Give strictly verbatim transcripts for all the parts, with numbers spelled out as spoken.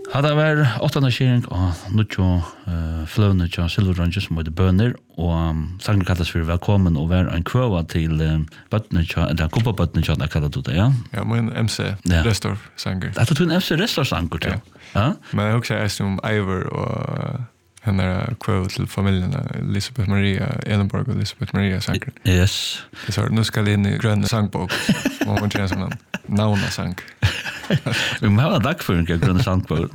Hade var åttande kering och nucho flowna John Silver Rangers med bönner och sangen kallas för välkommen och var en kvöva till Böttner eller Kupa Böttner John kallar du det ja. Ja, men M C Restor sanger. Att du en M C Restor sanger ja. Ja. Men jag också är som Ivor och hennar kvöva till familjen Elisabeth Maria Elenborg och Elisabeth Maria sanger. Yes. Så nu ska det in i gröna sangbok. Och man känner som en nauna sang. Vi må ha en dag för en gröna sangbok.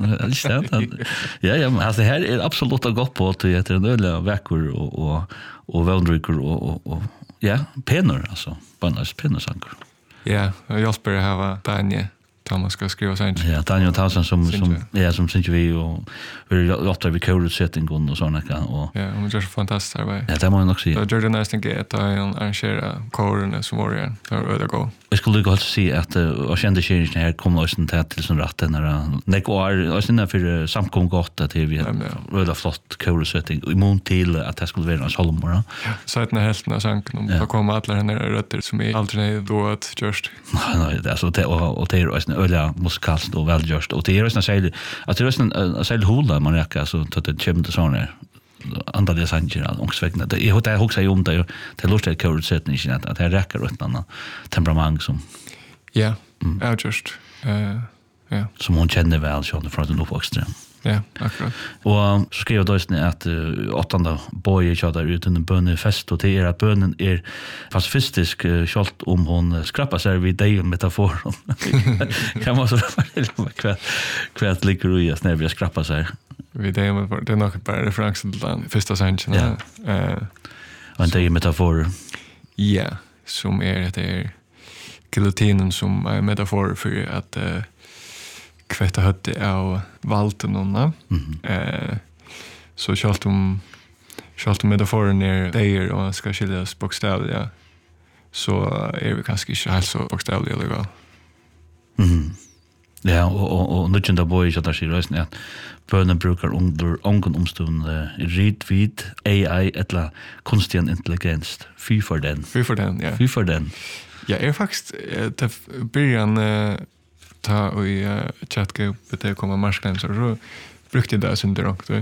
Ja, ja, men alltså det här är absolut att gå på till det är en öliga veckor och och och väldrycker och och och ja, penor alltså. Bara penor sanger. Ja, jag hjälper det här var Daniel Thomas ska skriva sen. Ja, Daniel Townsend som som ja som syns vi och vi ofta vi kör setting och såna kan och ja, hon gör så fantastiskt arbete. Ja, det måste man också säga. Så gör det nästan get att arrangera kåren som var igen. Det var det gå. Jag skulle gott se att och kände tjejen här kommer också inte till som rätt när det går och sen för samkom gott att vi röda flott kårsetting i mån till att det skulle vara en salmor. Ja, så att när hälften av sanken då kommer alla hennes rötter som är aldrig då att just. Nej, nej, det är så det och och det är också en öliga musikalst och välgjort och det är också en säl att det är en säl hålla man räcker så att det kommer till såna andra det sanger och svägna det är det också om det det låter det kårsetning att att det räcker utan temperament som ja, ja just eh ja som hon känner väl så från den uppväxten. Ja, akkurat. Och så skrev då sen att åttande boy jag där ute under bönefest och det är att bönen är pacifistisk skalt om hon skrappar sig vid dig metafor. Kan man så kvärt kvärt ligger ju när vi skrappar sig. Vid dig metafor det är nog bara referens till den första sången. Eh och det är metafor. Ja, som är det är guillotinen som är metafor för att uh, kvätta hötte av valten onna. Mm. Eh, så kört om kört om metaforen är där och ska skiljas bokstavliga. Så är vi kanske inte helt så bokstavliga eller Mhm. Ja, och och och nutjanda boy så där sig rösten att bönen brukar under ongon omstående rid vid A I eller konstig intelligens. Fy för den. Fy för den, ja. Fy för den. Ja, är faktiskt till början uh, ta och uh, ChatGPT det kommer marskland så brukte det sen det också.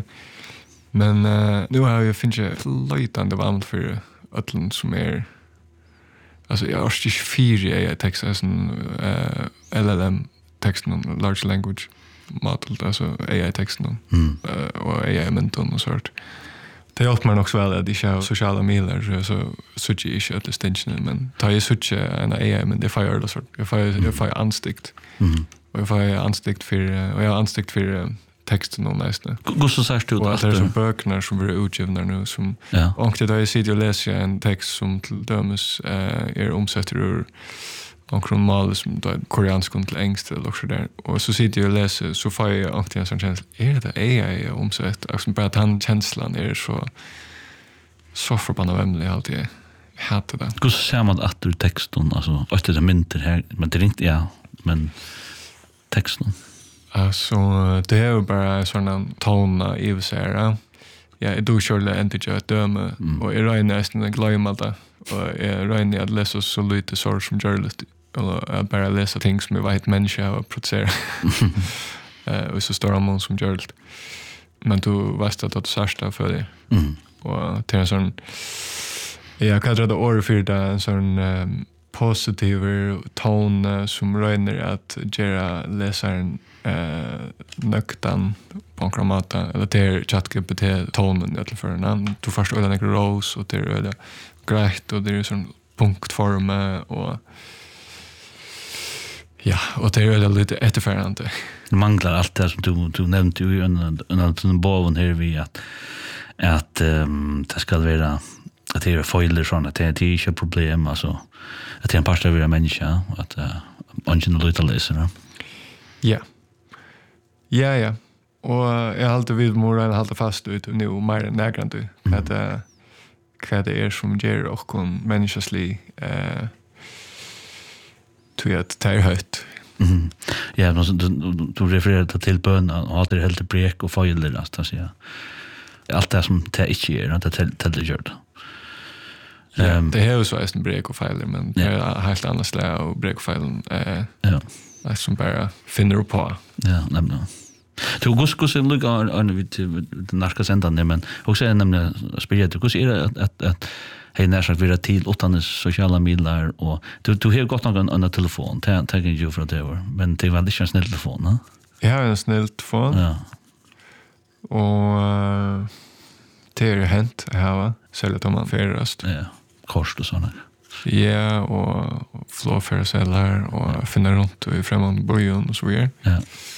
Men uh, nu har jag finnit lite varmt för ötlen som är alltså jag har inte fyra A I-texter som uh, L L M texten large language model alltså A I-texten mm. uh, och A I-menton och sånt. Det hjälper mig också väl att de kör sociala medier så så är inte att distinction men tar jag så en A I men det får det så jag får jag får anstikt. Mm. Och jag får anstikt för och jag anstikt för texten och nästan. Hur så säger du det? Det är som böcker som blir utgivna nu som ja. Och det där jag sitter och läser en text som till dömes är omsatt ur och kronmal som då koreansk till engelska eller så där och så sitter jag och läser så får jag också en sån känsla är det A I omsatt alltså bara att han känslan är så så förbannat vemlig alltid hatar det. Hur ser man att du texten alltså att det är mynter här men det är inte ja men texten alltså det är ju bara såna tona i sig ja då skulle jag inte göra döma och jag är nästan glömma det och jag räknar att läsa så lite så som journalist och bara läsa ting som jag vet människa har producerat. uh, och så står man som journalist. Men du vet att det är särsta för det. Mm. Och till en sån jag kallar det år för det en sån um, positiv ton uh, som räknar att göra läsaren uh, nöktan på en kramata eller till ChatGPT tonen i för en du först ölen en rose och till det grejt och det är sån punktform och ja, och det är lite efterfärande. Det manglar allt det som du, du nämnde ju under den boven här vi att, att um, det ska vara att det är foiler sådana att det är inte ett problem alltså, att det är en part av en människa att man inte har lite läsare. Ja. Ja, ja. Och jag har alltid vid morgon jag har alltid fast ut nu mer än nägrande mm. att uh, vad det är som ger och en människoslig eh tror att det är högt. Mhm. Ja, du, du, du refererar till bönan och att det är helt brek och fejler alltså så ja. Allt det som det inte är att det det gör det. Ja, um, det är ju så att en brek och fejler men det är helt annat slag och brek och fejlen eh ja. Som bara finner på. Ja, nämligen. Du gus gus en lugg an vid den narka sendan men också är nämligen spelar du gus är att att att hej när sagt vara till utan sociala medier och du du har gått någon annan telefon ta ta ju för det var men det var inte en snäll telefon va? Jag har en snäll telefon. Ja. Och det är hänt här sälja de man färrast. Ja. Kors och såna. Ja, och flåfärseller och finna runt i främmande bojon och så vidare. Ja.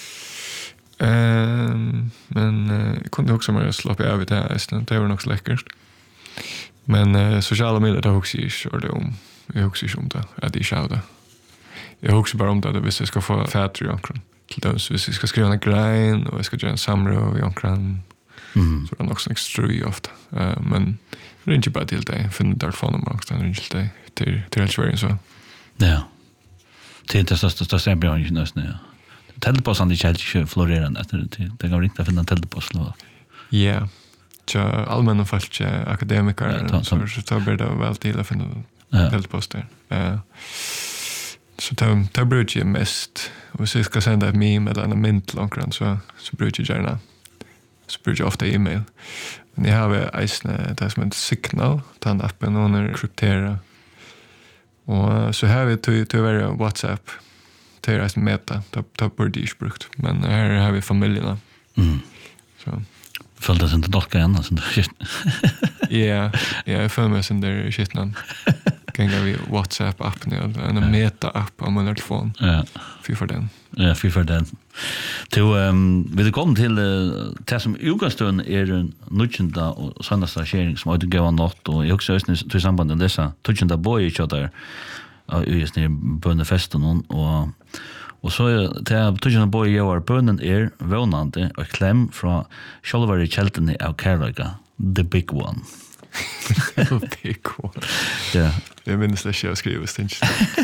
Um, men uh, jag kunde också mer slappa av i det här. Det var nog så läckert. Men uh, sociala medier, det har också inte det om. Jag har också inte om det. Att det är det. Jag har också bara om det att hvis jag ska få fäder i omkring. Till döms, hvis jag ska skriva en grein och jag ska göra en samråd i omkring. Mm. Så det är också en strui ofta. Uh, men det är inte bara till dig. Finna telefonnummer också. Det är inte till dig. Till, till helt Sverige så. Ja. Det är inte så största stämmer ju nästan. Ja. Teleposten är inte florerande. Det kan riktigt finna teleposten. Ja. Så allmänna folk akademiker ja, så så tar det väl till att finna ja. teleposter. Eh så tar tar brukar jag mest och så ska sända ett meme eller en mint långt så så brukar jag gärna så brukar jag ofta e-mail. Men jag har isne det som en signal den appen och är kryptera. Och så har vi till till WhatsApp. Det är meta, det har borde inte brukt. Men här har vi familjerna. Mm. Så. Följdes inte dolka än. Ja, jag följer mig sen där skitnan. Gänga vi WhatsApp-appen, en meta-app på min telefon. Ja. Fy för den. Ja, fy för den. Till, um, vi kom till uh, det som utgångstund är en nutjenda och söndagsstagering som har gått av natt. Och jag också till samband med dessa nutjenda boj i där. Och just när bönefesten och och så det är tydligen boy gör bönen är vånande och kläm från själva i kälten av Kärleka the big one. The big one. Ja. Jag minns det jag skrev ständigt.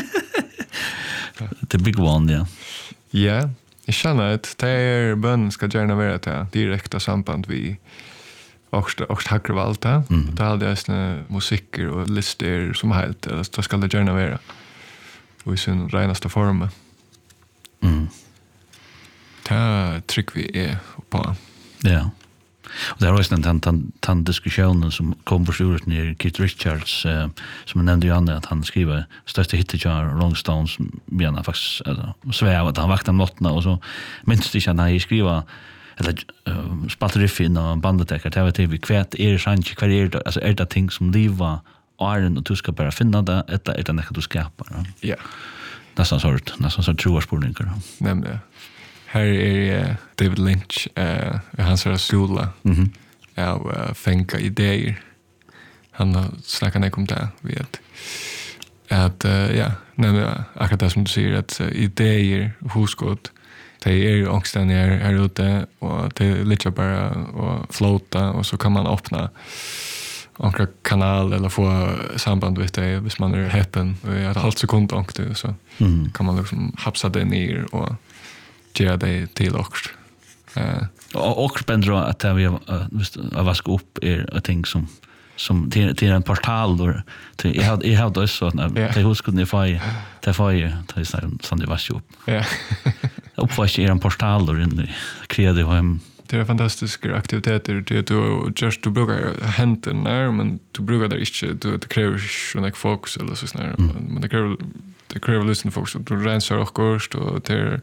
The big one, ja. Ja, jag känner att det är bönen ska gärna vara det direkta samband vi också också hackar valta. Mm. Det hade jag såna musiker och lister som helt eller så ska det gärna vara. Och i sin renaste form. Mm. Det tryck vi är på. Ja. Och det är också en tant tant diskussionen som kom på slutet när Keith Richards eh, som jag nämnde ju andra att han skriver största hittet av Rolling Stones menar faktiskt alltså svär att han vaknar nattna och så minst det när han skriver eller uh, spalteriffin och bandetäckar det var till vi kvärt är chans kvar är det alltså är det ting som liva Iron och du ska bara finna det eller är det något du skapar. Ja. Yeah. Nästan sort nästan så tror jag spårningar. Nämligen. Här är uh, David Lynch uh, hans är skola. Mhm. Ja, uh, fänka idéer. Han har snackat om det vet. Att uh, ja, nämligen akkurat det som du säger att uh, idéer huskott det är ju också här, här ute och det är lite bara att flota och så kan man öppna en kanal eller få samband med det hvis man är häppen och ett halvt sekund och det så mm. kan man liksom hapsa det ner och göra det till också. Uh, och och spendra att det vi har vaska upp är ett ting som som till, till en portal då till jag hade jag hade så att det hus kunde få det får ju det som det var så upp. Ja. Uppfast är en portal då in kreativ hem. Det är fantastiska aktiviteter det du just du brukar hämta när men du brukar där inte du det kräver såna fokus eller så snär men det kräver det kräver lyssna fokus du rensar och kost och det är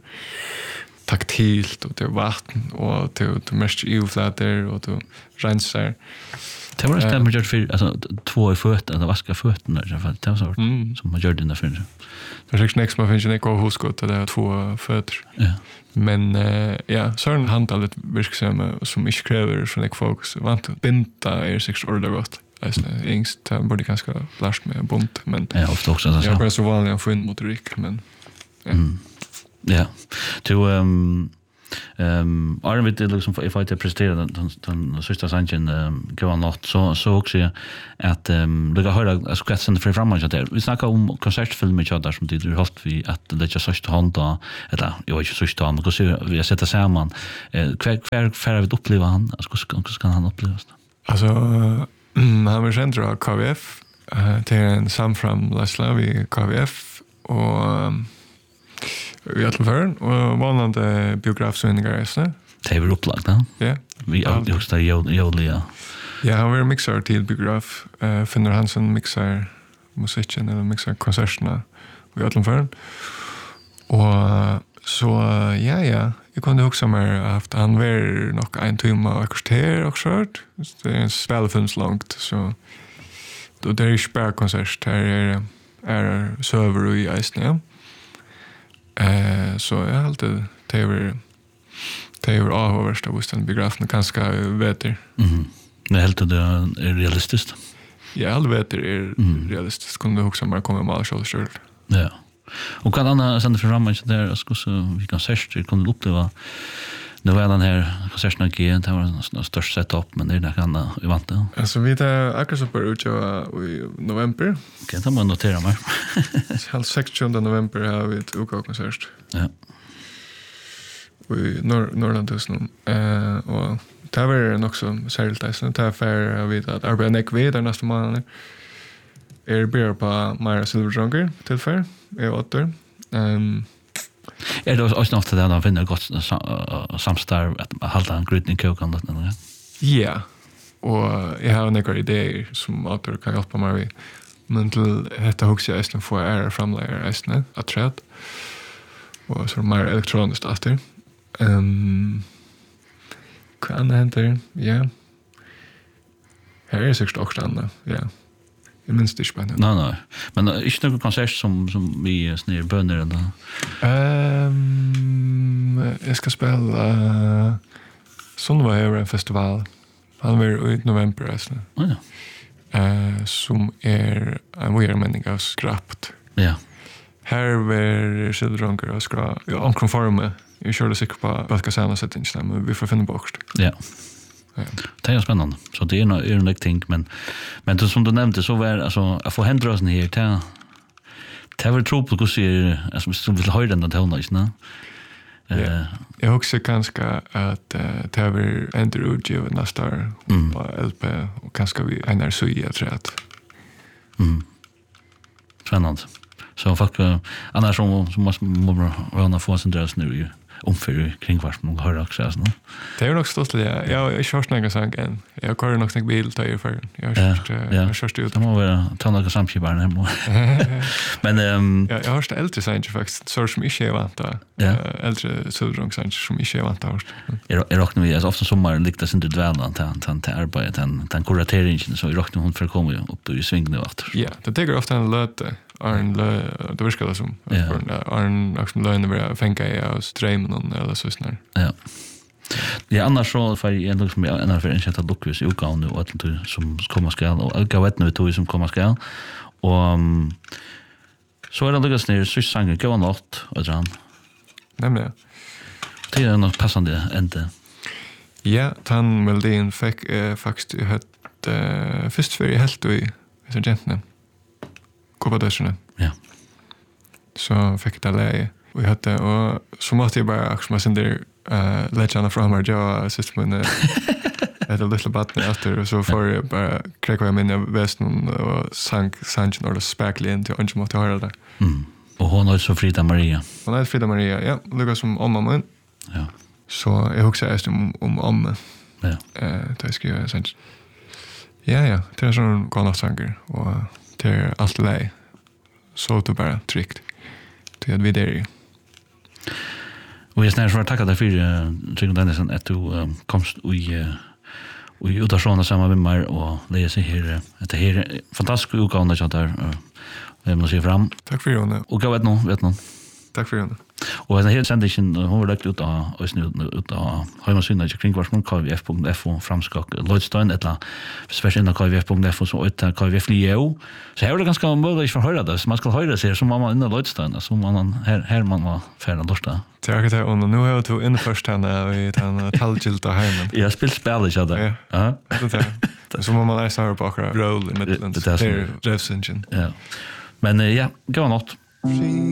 taktilt och det är vatten och det är mest uflater och du rensar. Det var det man gör för alltså två i fötterna, vaska fötterna i alla fall. Det var så mm. som man gör det där för. Det är nästa man finns inte hos gott det är två fötter. Ja. Men uh, ja, så är det handtalet verksamma som inte kräver sån ek fokus. Vant binta är sex ordet gott. Alltså engst borde ganska lärt med bunt men ja, ofta också så. Jag är bara så vanlig att få in motorik men ja. Mm. Ja. Du ehm Ehm um, Arvid det liksom if I prestera den den sista sanchen ehm gå natt så så också att ehm det går höra alltså skratsen för framåt där. Vi snackar om konsertfilmer jag där som det du haft vi att det är så sist hand då eller jag vet inte så sist hand så vi sätter samman eh kvar kvar för att uppleva han alltså hur kan han upplevas då? Alltså han vill centra K V F det är en samfram Laslavi K V F och i alla fall och vanande biografsynningar Det är väl upplagt, ja? Ja. Vi har också det joliga. Ja, han var mixar till biograf. Uh, Finner Hansen mixar musiken eller mixar konserterna i Ötlandfören. Och så, ja, ja. Jag kunde också mer haft han var nog en timme och kvarter och kört. Det är en spelfilms långt, så då det är ju spärkonsert. Här är, är server i Eisne, ja. Uh, så jag har alltid det var det var avhåverst av den biografen ganska veter. Mhm. Det helt det är realistiskt. Ja, all veter är mm. realistiskt. Kunde också mer komma med själv själv. Ja. Och kan Anna sända för rammen så där ska så vi kan särskilt kunna uppleva. Nu var den här konserten att ge det var en störst setup men det är det andra i vanta. Alltså vi tar akkurat så på utgåva i november. Okej, då måste man notera mig. Halv sextionde november har vi ett OK konsert. Ja. I norr Norrlandhusen. Eh och det var nog också särskilt där så där för vi att arbeta nek vid där nästa månad. Är ber på Mara Silver Drunker till för är åter. Ehm Är det också något där de finner gott samstarv att hålla en grutning kokan det där. Ja. Och jag har några idéer som åter kan hjälpa mig vid. Men till detta också är det för är framlägger är att träd. Och så mer elektroniskt efter. Ehm kan händer, ja. Här är säkert också andra, ja. Jag minns det spännande. Nej, nej. Men är inte någon konsert som, som vi snir bönder eller? Um, jag ska spela uh, Sunva Hera Festival. Han var i november. Alltså. Oh, ja. Uh, som är en värmening av skrapt. Ja. Här var Silverunker och skra. Ja, omkring formen. Jag körde säkert på vad ska säga sätt inte men vi får finna bort. Ja. Ja. Det är spännande. Så det är en är en ting men men det som du nämnde så var alltså att få händelsen här till det var tro på hur ser alltså som vill höra den tonen inte. Eh jag också kanske att det var ändå utgivet nästa år på L P och kanske vi en så i tror jag. Mm. Spännande. Så fuck uh, annars som som måste man vara få sin drös nu ju omför kring vars man hör också alltså. Det är nog stort det. Jag jag kör snäga sång igen. Jag kör nog snäga bil ta för. Jag kör jag kör ut. Det måste vara ta några samskipare hemma. Men ehm ja, jag har ställt äldre sång faktiskt så som inte är vant där. Äldre Söderung sång som inte är vant där. Är är också vi ofta sommar liktas inte dvällan till till till arbete den den kurateringen så är också hon för komma upp i sving nu åter. Ja, det tar ofta en löte. Arn det viskar det som Arn också löne vara fänka i oss drömmen eller så snär. Ja. Ja, annars så för jag ändå som jag en för en chatta Lukas i Ukan nu och att som kommer ska och jag vet nu två som kommer ska och um, så är det Lukas ner så sång gå natt och dran. Nämligen. Det är nog passande inte. Ja, han melodin fick eh, faktiskt hött eh, först för helt i sergeanten. Kopadösarna. Ja. Så fick det läge. Och jag hade, och så måste jag bara som sen där uh, lägga från mig jag systemen ett litet batten efter så får jag bara kräka jag mina västen och sank sank några späcklig in till och måste höra det. Mm. Och hon är så Frida Maria. Hon är Frida Maria, ja. Lukas som om mamma. Ja. Så jag också är om om om. Ja. Eh, det ska jag sen. Ja, ja. Det är sån konstsanger och det är allt läge. Så det bara tryckt. Det är vi där. Och jag snär för att tacka dig för Trygg Dennison att du komst i och utasjona samma med mig och läsa här det här fantastiska utgåvan så där jag måste se fram. Tack för det. Och jag vet nog, vet nog. Tack för det. Och den här sändningen hon har lagt ut av oss nu ut av hemsidan i kring vars man kan vi f punkt f och framskak Lloydstein eller speciellt på f punkt f så ut kan vi flyga. Så här är det ganska möjligt för höra det. Så man ska höra sig som man inne Lloydstein så man här här man var färdig lusta. Tack det och nu har jag två in först här vi tar talgilta hemma. Jag spelar spel så där. Ja. Så man man är så här på roll i mitten. Det är Revs engine. Ja. Men ja, gå något.